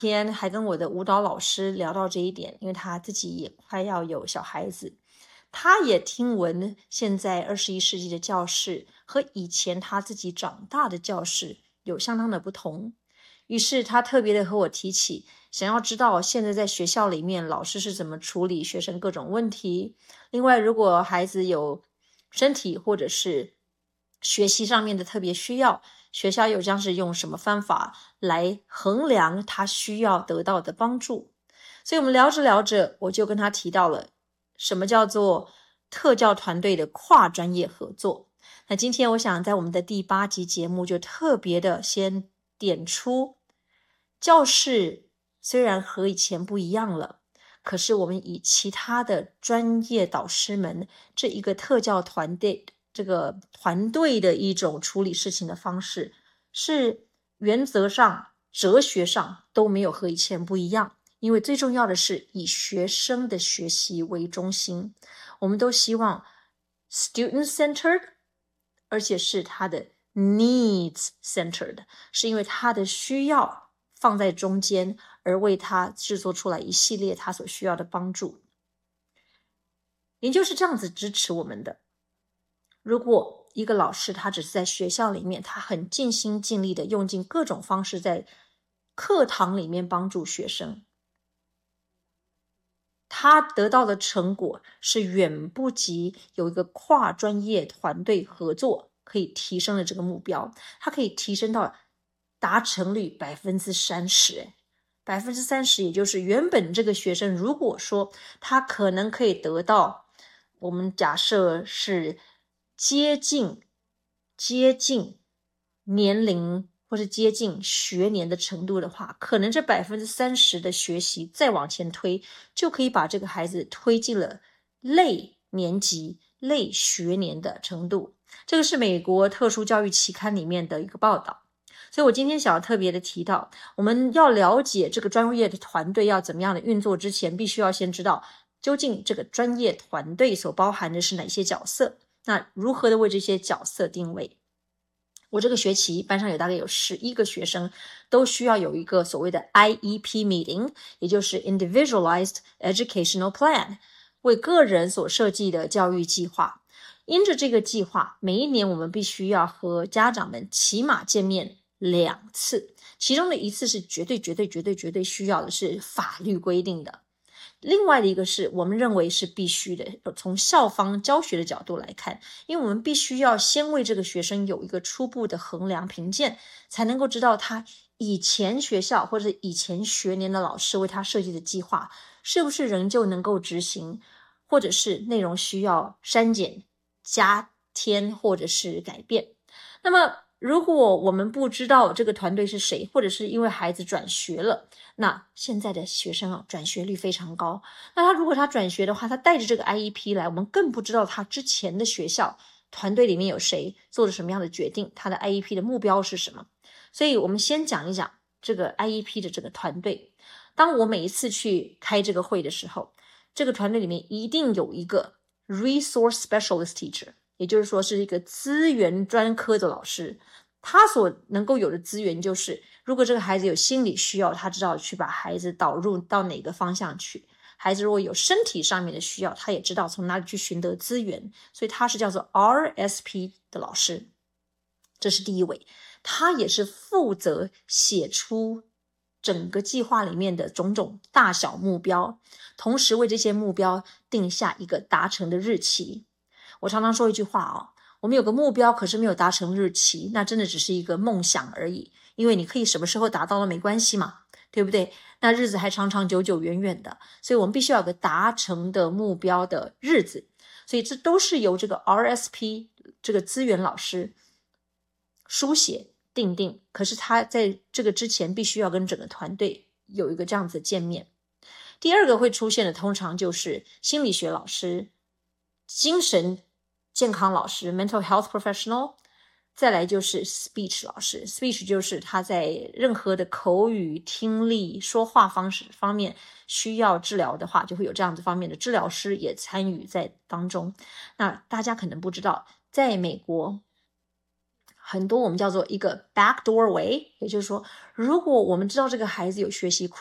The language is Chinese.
天还跟我的舞蹈老师聊到这一点，因为他自己也快要有小孩子，他也听闻现在21世纪的教室和以前他自己长大的教室有相当的不同，于是他特别的和我提起，想要知道现在在学校里面老师是怎么处理学生各种问题。另外，如果孩子有身体或者是学习上面的特别需要，学校又将是用什么方法来衡量他需要得到的帮助。所以我们聊着聊着，我就跟他提到了什么叫做特教团队的跨专业合作。那今天我想在我们的第8集节目就特别的先点出，教室虽然和以前不一样了，可是我们以其他的专业导师们这一个特教团队这个团队的一种处理事情的方式，是原则上哲学上都没有和以前不一样。因为最重要的是以学生的学习为中心，我们都希望 student-centered， 而且是他的 needs-centered， 是因为他的需要放在中间，而为他制作出来一系列他所需要的帮助。研究是这样子支持我们的，如果一个老师他只是在学校里面，他很尽心尽力的用尽各种方式在课堂里面帮助学生，他得到的成果是远不及有一个跨专业团队合作可以提升的这个目标，它可以提升到达成率 30%， 30%， 也就是原本这个学生如果说他可能可以得到，我们假设是接近年龄或是接近学年的程度的话，可能这 30% 的学习再往前推，就可以把这个孩子推进了类年级、类学年的程度。这个是美国特殊教育期刊里面的一个报道。所以我今天想要特别的提到，我们要了解这个专业的团队要怎么样的运作之前，必须要先知道究竟这个专业团队所包含的是哪些角色，那如何的为这些角色定位。我这个学期班上有大概有11个学生都需要有一个所谓的 IEP meeting， 也就是 Individualized Educational Plan， 为个人所设计的教育计划。因着这个计划，每一年我们必须要和家长们起码见面2次，其中的一次是绝对需要的，是法律规定的。另外的一个是我们认为是必须的，从校方教学的角度来看，因为我们必须要先为这个学生有一个初步的衡量评鉴，才能够知道他以前学校或者以前学年的老师为他设计的计划是不是仍旧能够执行，或者是内容需要删减、加添或者是改变。那么如果我们不知道这个团队是谁，或者是因为孩子转学了，那现在的学生转学率非常高，那如果他转学的话，他带着这个 IEP 来，我们更不知道他之前的学校团队里面有谁做了什么样的决定，他的 IEP 的目标是什么。所以我们先讲一讲这个 IEP 的这个团队。当我每一次去开这个会的时候，这个团队里面一定有一个 Resource Specialist Teacher， 也就是说是一个资源专科的老师，他所能够有的资源就是如果这个孩子有心理需要，他知道去把孩子导入到哪个方向去，孩子如果有身体上面的需要，他也知道从哪里去寻得资源，所以他是叫做 RSP 的老师。这是第一位，他也是负责写出整个计划里面的种种大小目标，同时为这些目标定下一个达成的日期。我常常说一句话我们有个目标可是没有达成日期，那真的只是一个梦想而已，因为你可以什么时候达到了没关系嘛，对不对？那日子还长长久久远远的，所以我们必须要有个达成的目标的日子，所以这都是由这个 RSP 这个资源老师书写定定，可是他在这个之前必须要跟整个团队有一个这样子的见面。第二个会出现的通常就是心理学老师、精神健康老师 mental health professional， 再来就是 speech 老师。 speech 就是他在任何的口语、听力、说话方式方面需要治疗的话，就会有这样子方面的治疗师也参与在当中。那大家可能不知道，在美国很多我们叫做一个 backdoor way，也就是说，如果我们知道这个孩子有学习